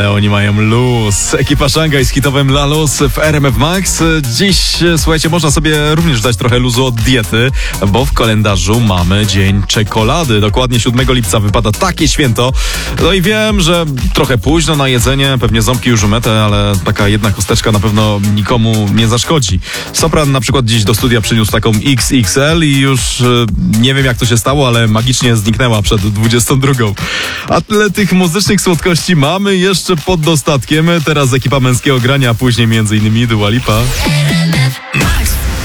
ale oni mają luz. Ekipa Szangaj z hitowym La Luz w RMF Max. Dziś, słuchajcie, można sobie również dać trochę luzu od diety, bo w kalendarzu mamy Dzień Czekolady. Dokładnie 7 lipca wypada takie święto. No i wiem, że trochę późno na jedzenie, pewnie ząbki już umyte, ale taka jedna kosteczka na pewno nikomu nie zaszkodzi. Sopran na przykład dziś do studia przyniósł taką XXL i już nie wiem jak to się stało, ale magicznie zniknęła przed 22. A tyle tych muzycznych słodkości mamy jeszcze pod dostatkiem. Teraz ekipa męskiego grania, a później m.in. Dua Lipa.